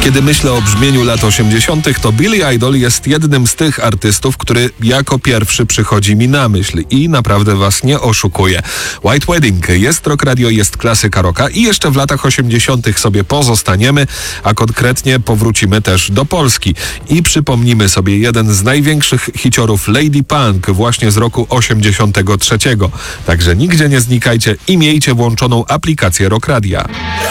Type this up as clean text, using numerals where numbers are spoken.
Kiedy myślę o brzmieniu lat 80., to Billy Idol jest jednym z tych artystów, który jako pierwszy przychodzi mi na myśl i naprawdę was nie oszukuje. White Wedding, jest Rock Radio, jest klasyka rocka i jeszcze w latach 80. sobie pozostaniemy, a konkretnie powrócimy też do Polski i przypomnimy sobie jeden z największych hiciorów Lady Punk właśnie z roku 83. Także nigdzie nie znikajcie i miejcie włączoną aplikację Rock Radia.